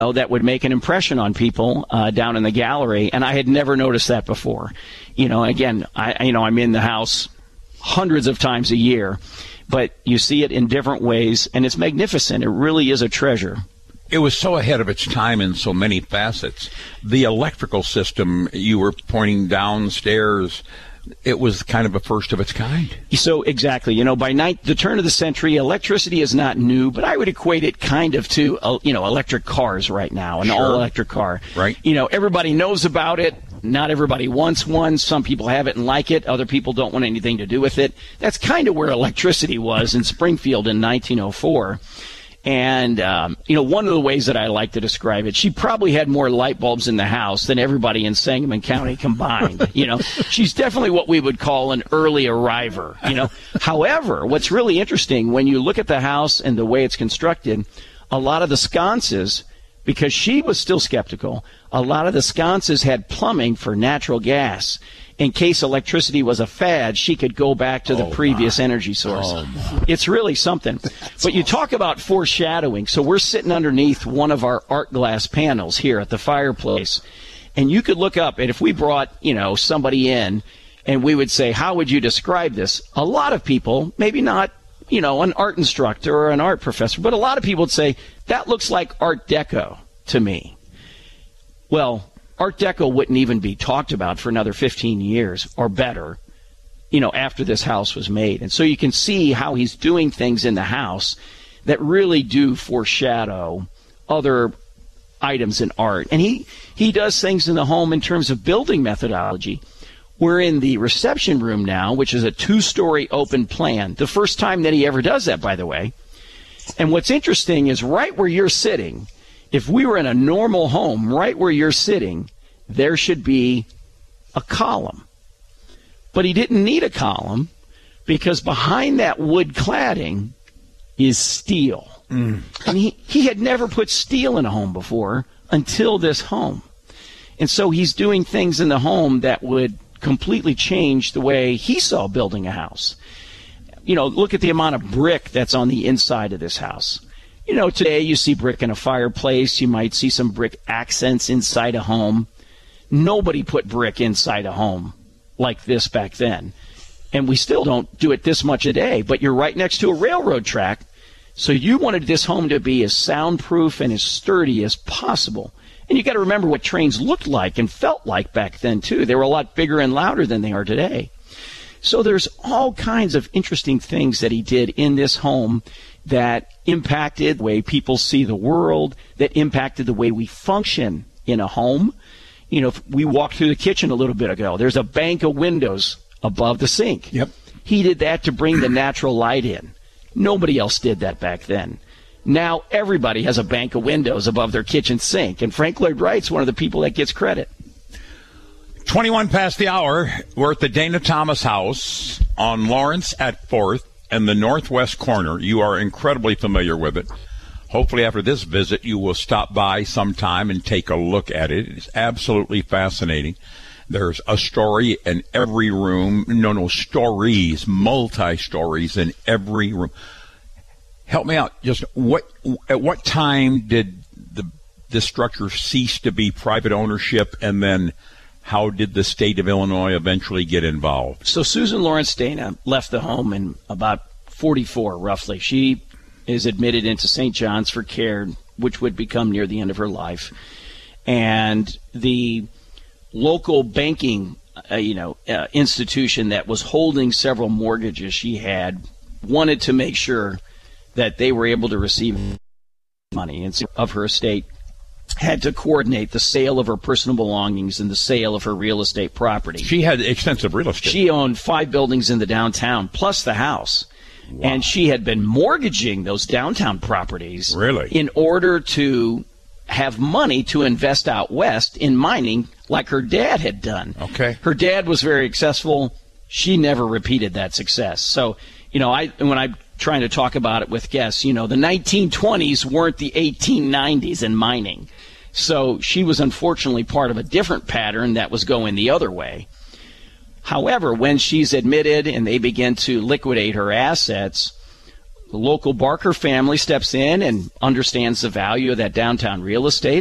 that would make an impression on people down in the gallery, and I had never noticed that before. Again, I'm in the house hundreds of times a year, but you see it in different ways, and it's magnificent. It really is a treasure. It was so ahead of its time in so many facets. The electrical system, you were pointing downstairs, it was kind of a first of its kind. So exactly. By the turn of the century, electricity is not new, but I would equate it kind of to, electric cars right now, an all-electric car. Right. Everybody knows about it. Not everybody wants one. Some people have it and like it. Other people don't want anything to do with it. That's kind of where electricity was in Springfield in 1904. And, one of the ways that I like to describe it, she probably had more light bulbs in the house than everybody in Sangamon County combined. She's definitely what we would call an early arriver, However, what's really interesting, when you look at the house and the way it's constructed, a lot of the sconces, because she was still skeptical, a lot of the sconces had plumbing for natural gas. In case electricity was a fad, she could go back to the previous energy source. It's really something. But you talk about foreshadowing. So we're sitting underneath one of our art glass panels here at the fireplace. And you could look up, and if we brought, somebody in, and we would say, how would you describe this? A lot of people, maybe not, an art instructor or an art professor, but a lot of people would say, that looks like Art Deco to me. Well, Art Deco wouldn't even be talked about for another 15 years or better, after this house was made. And so you can see how he's doing things in the house that really do foreshadow other items in art. And he does things in the home in terms of building methodology. We're in the reception room now, which is a 2-story open plan. The first time that he ever does that, by the way. And what's interesting is right where you're sitting, if we were in a normal home, right where you're sitting, there should be a column. But he didn't need a column because behind that wood cladding is steel. And he had never put steel in a home before until this home. And so he's doing things in the home that would completely change the way he saw building a house. Look at the amount of brick that's on the inside of this house. Today you see brick in a fireplace. You might see some brick accents inside a home. Nobody put brick inside a home like this back then. And we still don't do it this much a day. But you're right next to a railroad track. So you wanted this home to be as soundproof and as sturdy as possible. And you got to remember what trains looked like and felt like back then, too. They were a lot bigger and louder than they are today. So there's all kinds of interesting things that he did in this home that impacted the way people see the world, that impacted the way we function in a home. If we walked through the kitchen a little bit ago, there's a bank of windows above the sink. Yep. He did that to bring the natural light in. Nobody else did that back then. Now everybody has a bank of windows above their kitchen sink, and Frank Lloyd Wright's one of the people that gets credit. 21 past the hour. We're at the Dana Thomas House on Lawrence at 4th and the northwest corner. You are incredibly familiar with it. Hopefully after this visit, you will stop by sometime and take a look at it. It's absolutely fascinating. There's a story in every room. Stories, multi-stories in every room. Help me out. Just at what time did this structure cease to be private ownership, and then how did the state of Illinois eventually get involved? So Susan Lawrence Dana left the home in about 44, roughly. She is admitted into St. John's for care, which would become near the end of her life. And the local banking, institution that was holding several mortgages she had wanted to make sure that they were able to receive money of her estate, had to coordinate the sale of her personal belongings and the sale of her real estate property. She had extensive real estate. She owned 5 buildings in the downtown, plus the house. Wow. And she had been mortgaging those downtown properties in order to have money to invest out west in mining like her dad had done. Okay. Her dad was very successful. She never repeated that success. So, when I'm trying to talk about it with guests, the 1920s weren't the 1890s in mining. So she was unfortunately part of a different pattern that was going the other way. However, when she's admitted and they begin to liquidate her assets, The local Barker family steps in and understands the value of that downtown real estate.